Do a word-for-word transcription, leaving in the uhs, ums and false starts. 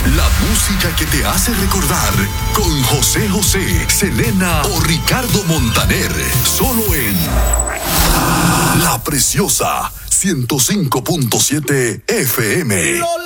La música que te hace recordar con José José, Selena o Ricardo Montaner. Solo en La Preciosa ciento cinco punto siete F M.